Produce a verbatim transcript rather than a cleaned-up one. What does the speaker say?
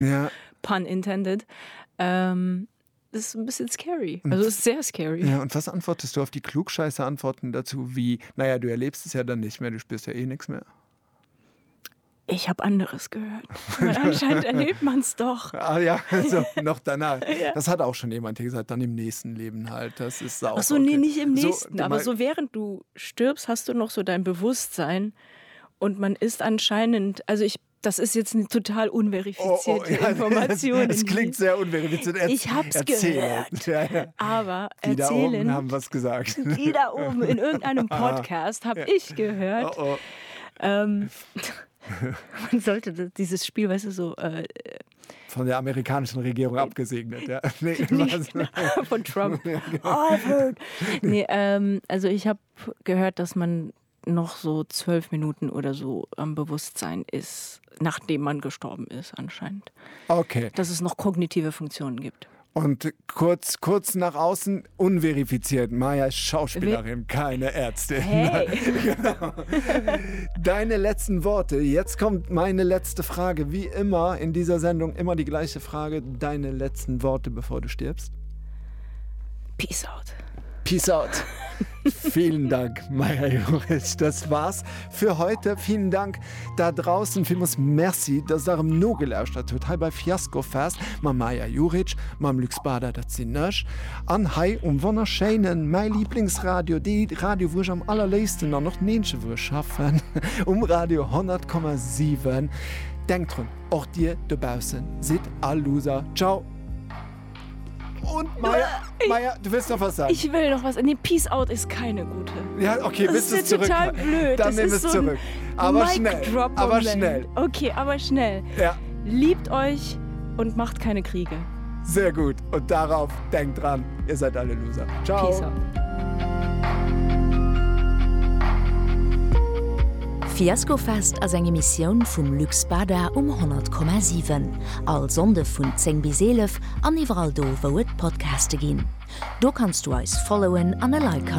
Ja. Pun intended. Ähm, das ist ein bisschen scary. Also es ist sehr scary. Ja, und was antwortest du auf die Klugscheißer-Antworten dazu, wie, naja, du erlebst es ja dann nicht mehr, du spürst ja eh nichts mehr? Ich habe anderes gehört. Weil anscheinend erlebt man es doch. Ah ja, also noch danach. Ja. Das hat auch schon jemand gesagt, dann im nächsten Leben halt. Das ist auch Ach so, okay. nee, nicht im nächsten. So, aber mein, so während du stirbst, hast du noch so dein Bewusstsein. Und man ist anscheinend, also ich, das ist jetzt eine total unverifizierte oh, oh, ja, Information. Das, das klingt sehr unverifiziert. Er, ich hab's erzählen. gehört. Ja, ja. Aber die erzählen, da oben haben was gesagt. Die da oben in irgendeinem Podcast habe ja. ich gehört. Oh, oh. Ähm, man sollte dieses Spiel, weißt du, so äh, von der amerikanischen Regierung abgesegnet. Ja. Nee, nicht, von Trump. Ja, genau. Oh, I've heard. Nee, ähm, also ich habe gehört, dass man noch so zwölf Minuten oder so am Bewusstsein ist, nachdem man gestorben ist anscheinend. Okay. Dass es noch kognitive Funktionen gibt. Und kurz, kurz nach außen unverifiziert. Maja ist Schauspielerin, keine Ärztin. Hey. Genau. Deine letzten Worte. Jetzt kommt meine letzte Frage. Wie immer in dieser Sendung immer die gleiche Frage. Deine letzten Worte, bevor du stirbst. Peace out. Peace out. Vielen Dank, Maja Juric. Das war's für heute. Vielen Dank da draußen. Vielmals merci, dass ihr noch gelauscht habt. Heute bei Fiasco Fest mit Maja Juric, mit Lux Bader, das sind nicht. An Hai um wunderschönen, mein Lieblingsradio, die Radio, wo ich am allerleisten noch nicht schaffen, um Radio hundert Komma sieben. Denkt dran, auch dir da draußen seid all Loser. Ciao. Und Maja, Maja, du willst noch was sagen? Ich will noch was. Nee, Peace out ist keine gute. Ja, okay, das willst du es ist zurück? total blöd. Dann das nimm ist es so zurück. Aber Mic schnell. Drop Aber Moment. schnell. Okay, aber schnell. Ja. Liebt euch und macht keine Kriege. Sehr gut. Und darauf denkt dran, ihr seid alle Loser. Ciao. Peace out. Fiasco Fest as eng Emissionioun vum Lux Bader um hundert Komma sieben. All Sonde vun zehn bis elf aniwwer do wo et Podcaste ginn. Do kannst du eis followen an e Like